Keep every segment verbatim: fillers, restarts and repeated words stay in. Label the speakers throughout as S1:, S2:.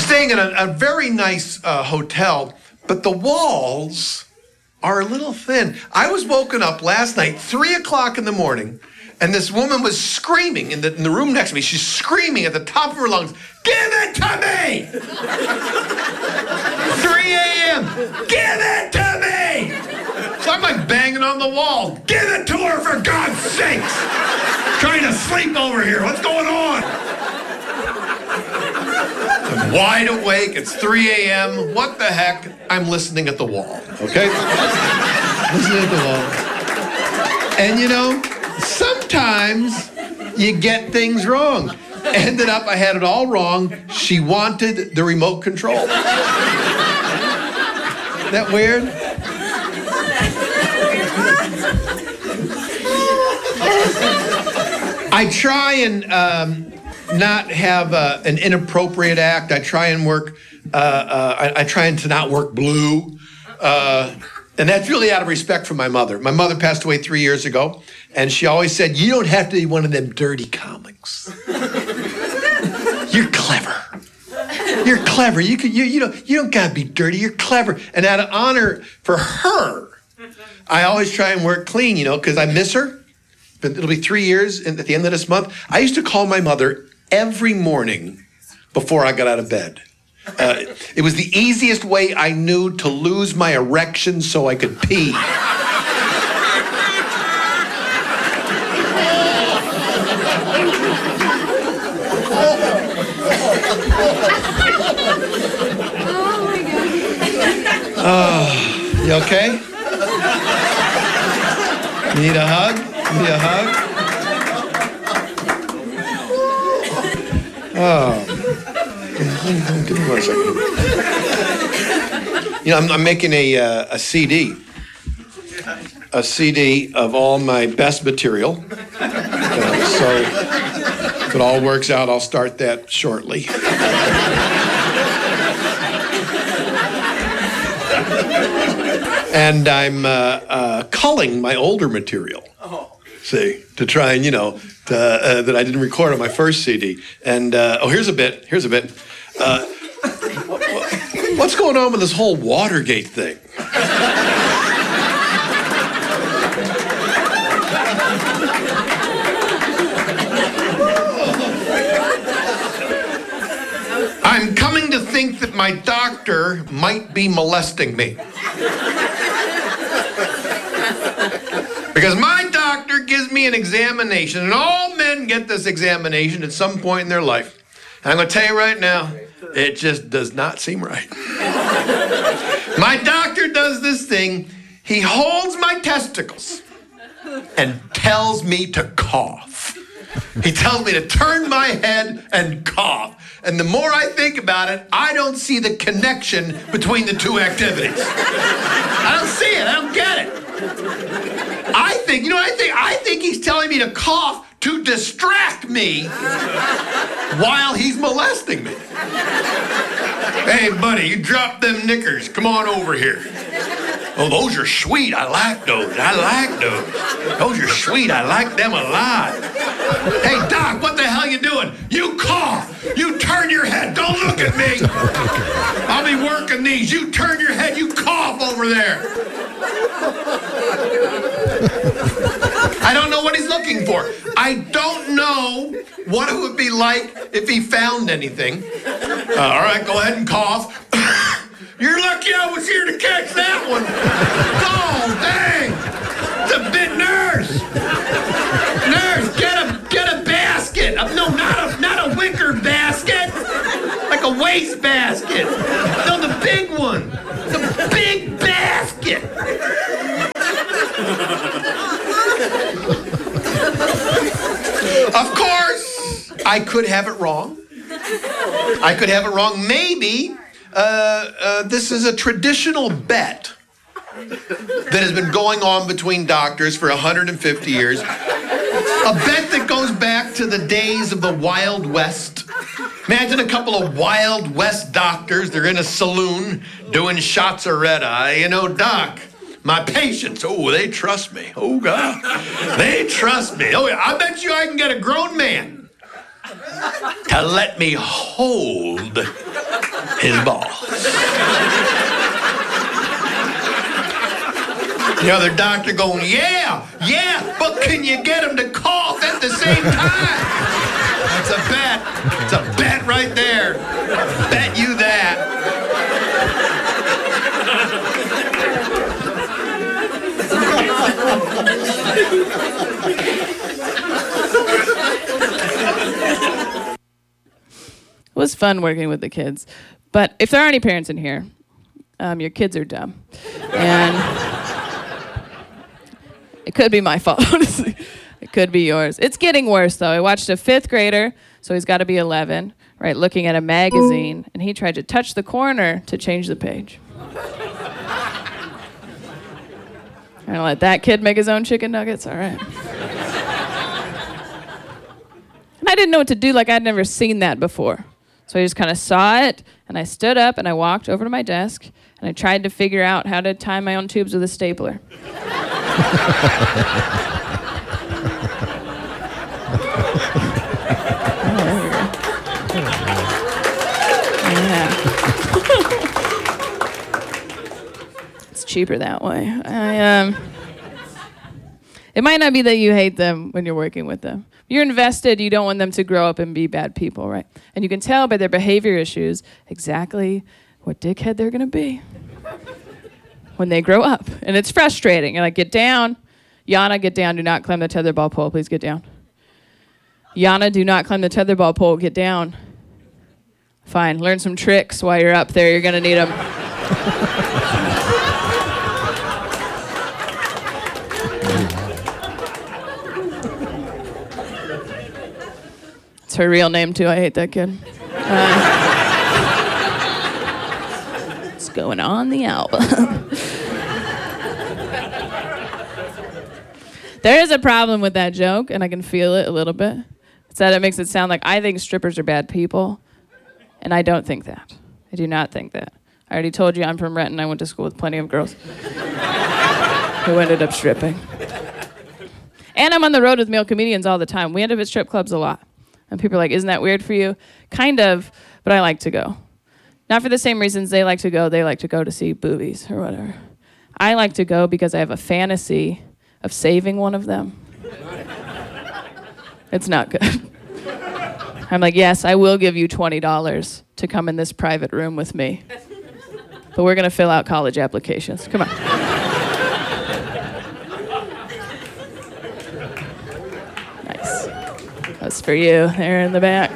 S1: staying in a, a very nice uh, hotel, but the walls are a little thin. I was woken up last night, three o'clock in the morning, and this woman was screaming in the, in the room next to me. She's screaming at the top of her lungs, "Give it to me!" three a.m. Give it to me! So I'm like banging on the wall. Give it to her, for God's sakes! Trying to sleep over here. What's going on? I'm wide awake. It's three a.m. What the heck? I'm listening at the wall, okay? Listening at the wall. And you know, sometimes you get things wrong. Ended up, I had it all wrong. She wanted the remote control. Isn't that weird? I try and um, not have uh, an inappropriate act. I try and work, uh, uh, I, I try and to not work blue. Uh, and that's really out of respect for my mother. My mother passed away three years ago, and she always said, "You don't have to be one of them dirty comics. You're clever. You're clever. You could, you, you know, you don't gotta be dirty. You're clever." And out of honor for her, I always try and work clean, you know, because I miss her. But it'll be three years at the end of this month. I used to call my mother every morning before I got out of bed. Uh, it was the easiest way I knew to lose my erection so I could pee. Oh, you okay? You need a hug? You need a hug? Oh. Give me one second. You know, I'm, I'm making a, uh, a C D. A C D of all my best material. Uh, so if it all works out, I'll start that shortly. And I'm uh, uh, culling my older material. See, to try and, you know, to, uh, that I didn't record on my first C D. And, uh, oh, here's a bit, here's a bit. Uh, what's going on with this whole Watergate thing? I'm coming to think that my doctor might be molesting me. Because my doctor gives me an examination, and all men get this examination at some point in their life. And I'm going to tell you right now, it just does not seem right. My doctor does this thing. He holds my testicles and tells me to cough. He tells me to turn my head and cough. And the more I think about it, I don't see the connection between the two activities. I don't see it. I don't get it. I think, you know what I think? I think he's telling me to cough to distract me while he's molesting me. "Hey, buddy, you dropped them knickers. Come on over here." "Oh, those are sweet. I like those. I like those. Those are sweet. I like them a lot." "Hey, Doc, what the hell you doing?" "You cough. You turn your head. Don't look at me. I'll be working these. You turn your head. You cough over there." I don't know what he's looking for. I don't know what it would be like if he found anything. Uh, all right, go ahead and cough. You're lucky I was here to catch that one. Oh, dang. It's a bit nurse. Nurse, get a get a basket. Uh, no, not a not a wicker basket. Like a waste basket. No, the big one. The big basket. Of course, I could have it wrong. I could have it wrong. Maybe uh, uh, this is a traditional bet that has been going on between doctors for one hundred fifty years. A bet that goes back to the days of the Wild West. Imagine a couple of Wild West doctors. They're in a saloon doing shots of red eye. You know, Doc, my patients, oh, they trust me. Oh, God. They trust me. Oh, yeah. I bet you I can get a grown man to let me hold his ball. The other doctor going, yeah, yeah, but can you get him to cough at the same time? That's a bet. It's a bet right there. Bet you that.
S2: It was fun working with the kids. But if there are any parents in here, um, your kids are dumb. And it could be my fault, honestly. It could be yours. It's getting worse, though. I watched a fifth grader, so he's got to be eleven, right, looking at a magazine, and he tried to touch the corner to change the page. I'm gonna let that kid make his own chicken nuggets? All right. And I didn't know what to do, like I'd never seen that before. So I just kind of saw it, and I stood up, and I walked over to my desk, and I tried to figure out how to tie my own tubes with a stapler. Yeah. It's cheaper that way. I, um, it might not be that you hate them when you're working with them. You're invested, you don't want them to grow up and be bad people, right? And you can tell by their behavior issues exactly what dickhead they're gonna be when they grow up. And it's frustrating. You're like, get down. Yana, get down. Do not climb the tetherball pole. Please get down. Yana, do not climb the tetherball pole. Get down. Fine. Learn some tricks while you're up there. You're gonna need them. It's her real name, too. I hate that kid. Uh, it's going on the album. There is a problem with that joke, and I can feel it a little bit. It's that it makes it sound like I think strippers are bad people, and I don't think that. I do not think that. I already told you I'm from Renton. I went to school with plenty of girls who ended up stripping. And I'm on the road with male comedians all the time. We end up at strip clubs a lot. And people are like, isn't that weird for you? Kind of, but I like to go. Not for the same reasons they like to go. They like to go to see boobies or whatever. I like to go because I have a fantasy of saving one of them. It's not good. I'm like, yes, I will give you twenty dollars to come in this private room with me. But we're going to fill out college applications. Come on. That's for you, there in the back.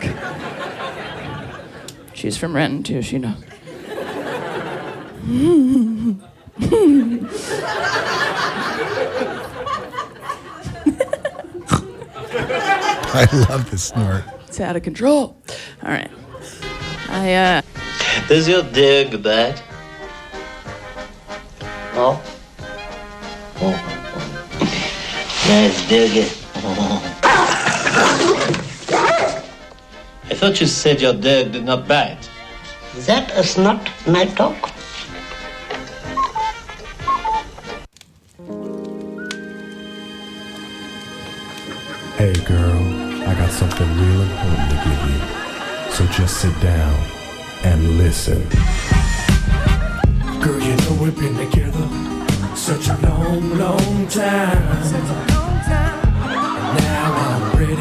S2: She's from Renton, too, she knows.
S3: I love this snort.
S2: It's out of control. All right. I, uh...
S4: Does your dog bite? No? Oh. Nice doggy. I thought you said your dog did not bite.
S5: That is not my dog.
S6: Hey girl, I got something real important to give you. So just sit down and listen. Girl, you know we've been together such a long, long time. Such a long time. And now I'm ready